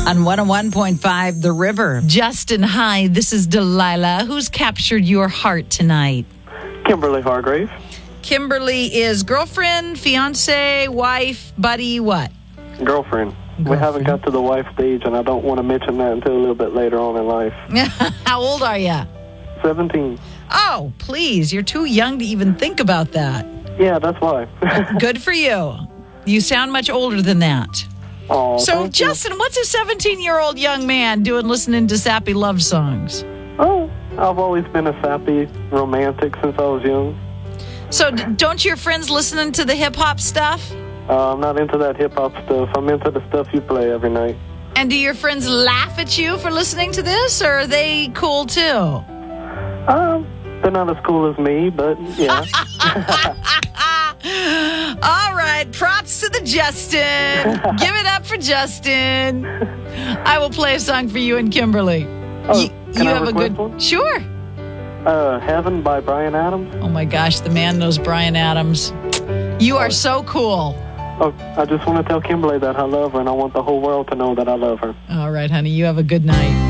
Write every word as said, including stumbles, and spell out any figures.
On one oh one point five, The River. Justin, hi, this is Delilah. Who's captured your heart tonight? Kimberly Hargrave. Kimberly is girlfriend, fiance, wife, buddy, what? Girlfriend. Girlfriend. We haven't got to the wife stage, and I don't want to mention that until a little bit later on in life. How old are you? seventeen. Oh, please, you're too young to even think about that. Yeah, that's why. Good for you. You sound much older than that. Oh, So, Justin, you. what's a seventeen-year-old young man doing listening to sappy love songs? Oh, I've always been a sappy romantic since I was young. So, d- don't your friends listening to the hip-hop stuff? Uh, I'm not into that hip-hop stuff. I'm into the stuff you play every night. And do your friends laugh at you for listening to this, or are they cool too? Um, they're not as cool as me, but yeah. All right, props to the Justin. Give it up for Justin. I will play a song for you and Kimberly. Oh, you can you I have a request good one? Sure. Uh, Heaven by Bryan Adams. Oh my gosh, the man knows Bryan Adams. You are so cool. Oh, I just want to tell Kimberly that I love her, and I want the whole world to know that I love her. All right, honey, you have a good night.